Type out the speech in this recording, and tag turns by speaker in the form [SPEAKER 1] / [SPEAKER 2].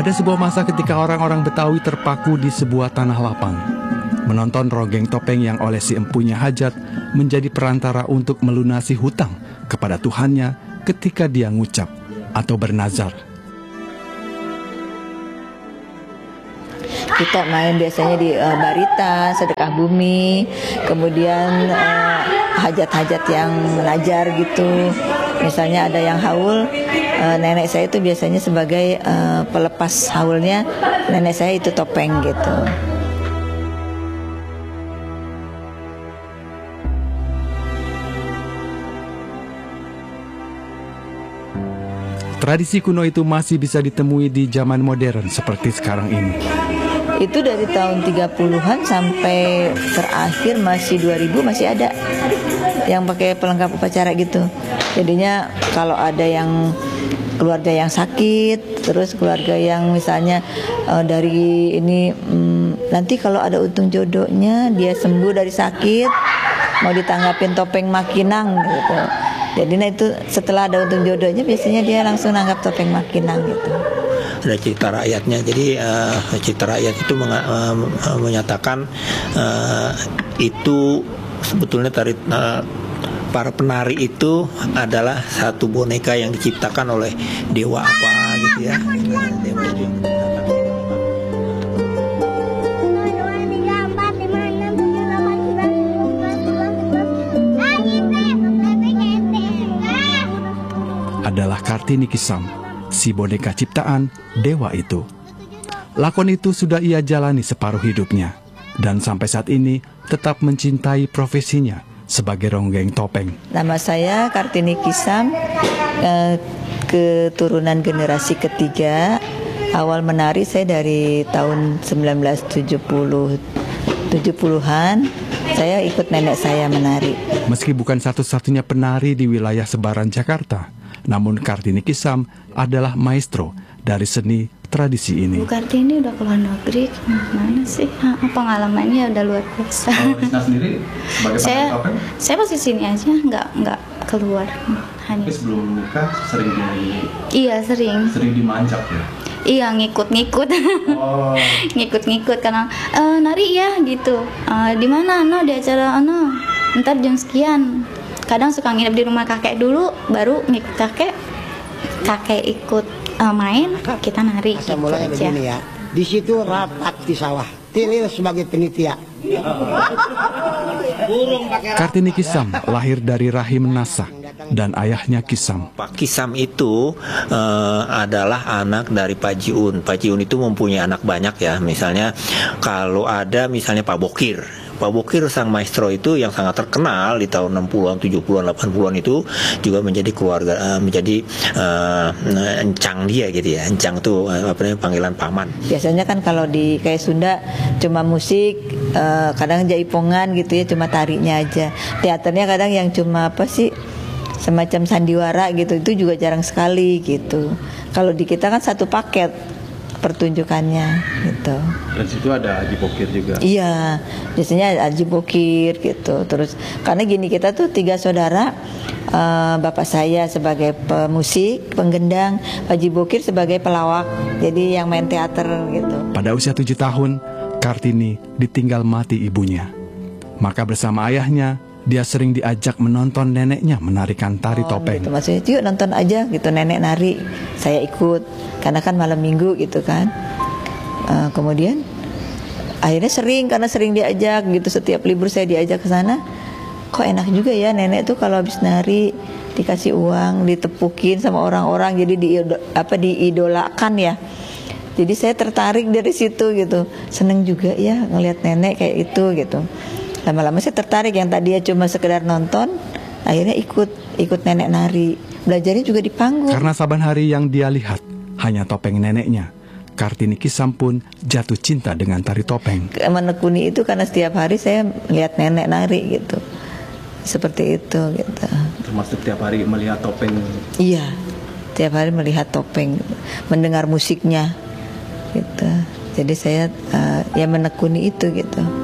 [SPEAKER 1] Ada sebuah masa ketika orang-orang Betawi terpaku di sebuah tanah lapang. Menonton ronggeng topeng yang oleh si empunya hajat menjadi perantara untuk melunasi hutang kepada Tuhannya ketika dia ngucap atau bernazar.
[SPEAKER 2] Kita main biasanya di baritan, sedekah bumi, kemudian hajat-hajat yang mengajar gitu. Misalnya ada yang haul, nenek saya itu biasanya sebagai pelepas haulnya, nenek saya itu topeng gitu.
[SPEAKER 1] Tradisi kuno itu masih bisa ditemui di zaman modern seperti sekarang ini.
[SPEAKER 2] Itu dari tahun 30-an sampai terakhir masih 2000 masih ada yang pakai pelengkap upacara gitu. Jadinya kalau ada yang keluarga yang sakit, terus keluarga yang misalnya dari ini nanti kalau ada untung jodohnya dia sembuh dari sakit, mau ditanggapin topeng makinang gitu. Jadi nah itu setelah ada untung jodohnya biasanya dia langsung nanggap topeng makinang gitu.
[SPEAKER 3] Ada cerita rakyatnya, jadi cerita rakyat itu menyatakan itu sebetulnya para penari itu adalah satu boneka yang diciptakan oleh dewa apa gitu ya. Dewa itu yang
[SPEAKER 1] adalah Kartini Kisam, si boneka ciptaan dewa itu. Lakon itu sudah ia jalani separuh hidupnya, dan sampai saat ini tetap mencintai profesinya sebagai ronggeng topeng.
[SPEAKER 2] Nama saya Kartini Kisam, keturunan generasi ketiga. Awal menari saya dari tahun 1970-an, saya ikut nenek saya menari.
[SPEAKER 1] Meski bukan satu-satunya penari di wilayah sebaran Jakarta, namun Kartini Kisam adalah maestro dari seni tradisi ini.
[SPEAKER 4] Bu Kartini udah keluar negeri, mana sih? Pengalamannya udah luar biasa.
[SPEAKER 1] Kalau Risna sendiri sebagai topeng?
[SPEAKER 4] Saya masih sini aja, nggak keluar. Hanya.
[SPEAKER 1] Tapi sebelum nikah sering
[SPEAKER 4] Iya sering.
[SPEAKER 1] Sering dimanjak ya?
[SPEAKER 4] Iya ngikut-ngikut.
[SPEAKER 1] Oh.
[SPEAKER 4] Ngikut-ngikut karena nari ya gitu. Di mana? No, di acara ntar jam sekian. Kadang suka nginep di rumah kakek dulu, baru ngikut kakek ikut main, kita nari.
[SPEAKER 5] Asal mulanya begini ya, di situ rapat di sawah, Tilil sebagai penitia.
[SPEAKER 1] Kartini Kisam lahir dari rahim Nasah dan ayahnya Kisam.
[SPEAKER 3] Pak Kisam itu adalah anak dari Pak Jiun. Pak Jiun itu mempunyai anak banyak ya. Misalnya kalau ada misalnya Pak Bokir. Pak Bokir sang maestro itu yang sangat terkenal di tahun 60-an, 70-an, 80-an itu juga menjadi keluarga, menjadi encang dia gitu ya. Encang itu panggilan paman.
[SPEAKER 2] Biasanya kan kalau di kayak Sunda cuma musik, kadang jaipongan gitu ya, cuma tarinya aja. Teaternya kadang yang cuma apa sih, semacam sandiwara gitu, itu juga jarang sekali gitu. Kalau di kita kan satu paket pertunjukannya gitu.
[SPEAKER 1] Dan situ ada Haji Bokir juga.
[SPEAKER 2] Iya, biasanya Haji Bokir gitu. Terus karena gini, kita tuh 3 saudara, bapak saya sebagai pemusik, penggendang, Haji Bokir sebagai pelawak. Jadi yang main teater gitu.
[SPEAKER 1] Pada usia 7 tahun, Kartini ditinggal mati ibunya. Maka bersama ayahnya, dia sering diajak menonton neneknya menarikan tari topeng.
[SPEAKER 2] Gitu. Maksudnya, yuk nonton aja gitu, nenek nari, saya ikut. Karena kan malam minggu gitu kan. Kemudian akhirnya karena sering diajak gitu, setiap libur saya diajak ke sana. Kok enak juga ya nenek tuh kalau habis nari dikasih uang, ditepukin sama orang-orang, jadi diidolakan ya. Jadi saya tertarik dari situ gitu. Seneng juga ya ngelihat nenek kayak itu gitu. Lama-lama saya tertarik, yang tadinya cuma sekedar nonton, akhirnya ikut nenek nari. Belajarnya juga di panggung.
[SPEAKER 1] Karena saban hari yang dia lihat hanya topeng neneknya, Kartini Kisam pun jatuh cinta dengan tari topeng.
[SPEAKER 2] Menekuni itu karena setiap hari saya lihat nenek nari gitu. Seperti itu gitu.
[SPEAKER 1] Termasuk tiap hari melihat topeng.
[SPEAKER 2] Iya, tiap hari melihat topeng, mendengar musiknya gitu. Jadi saya ya menekuni itu gitu.